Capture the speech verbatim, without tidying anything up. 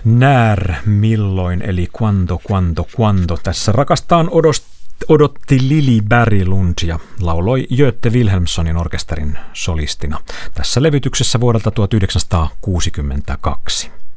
När, milloin, eli quando, quando, quando. Tässä rakastaan odost, odotti Lili Berglund ja lauloi Göte Wilhelmssonin orkesterin solistina. Tässä levytyksessä vuodelta tuhatyhdeksänsataakuusikymmentäkaksi.